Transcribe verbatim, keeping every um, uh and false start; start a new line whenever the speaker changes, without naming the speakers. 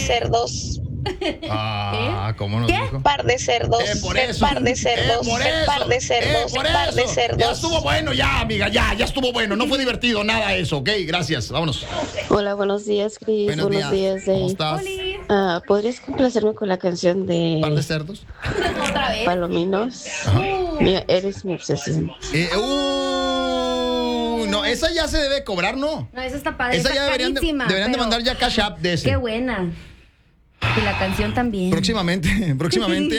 cerdos.
Ah, ¿cómo nos
¿Qué?
dijo?
Par de cerdos.
Eh, por
qué
eso.
par de cerdos.
Eh, por
qué
eso.
par de cerdos.
Eh, por
qué par de
eso.
cerdos.
Ya estuvo bueno, ya, amiga, ya, ya estuvo bueno. No fue divertido nada eso, ¿ok? Gracias, vámonos.
Hola, buenos días, Cris.
Buenos,
Buenos días,
¿Cómo
Dave.
estás?
Ah, ¿podrías complacerme con la canción
¿Par de
de
cerdos?
¿Otra vez?
Palominos?
Ajá.
Mira, eres mi obsesión.
Eh, uh, no, esa ya se debe cobrar, ¿no?
No, esa está padre.
Esa
está
ya deberían, de,
carísima,
deberían de
pero
mandar ya Cash App de ese.
Qué buena. Y la canción también.
Próximamente, próximamente.